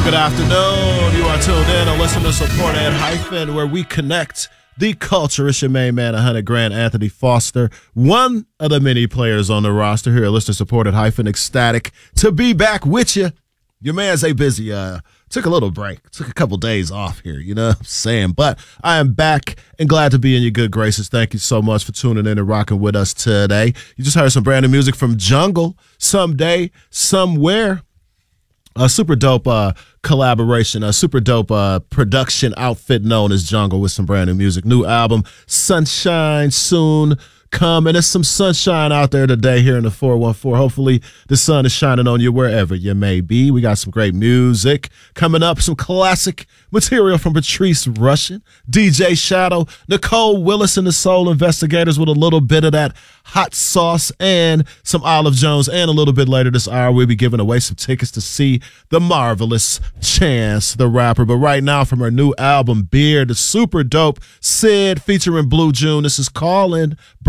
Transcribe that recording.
Good afternoon. You are tuned in to listen to Support Ed Hyphen, where we connect the culture. It's your main man, 100 Grand, Anthony Foster, one of the many players on the roster here at Listener Support Ed Hyphen. Ecstatic to be back with you. Your man's busy. Took a little break. Took a couple days off here, you know what I'm saying? But I am back and glad to be in your good graces. Thank you so much for tuning in and rocking with us today. You just heard some brand new music from Jungle, Someday, Somewhere. A super dope collaboration, a super dope production outfit known as Jungle with some brand new music. New album, Sunshine, soon come. And there's some sunshine out there today here in the 414. Hopefully the sun is shining on you wherever you may be. We got some great music coming up, some classic material from Patrice Rushen, DJ Shadow, Nicole Willis and the Soul Investigators with a little bit of that hot sauce and some Olive Jones. And a little bit later this hour, we'll be giving away some tickets to see the marvelous Chance the Rapper. But right now, from her new album, Beard, the super dope Sid featuring Blue June, this is Callin'.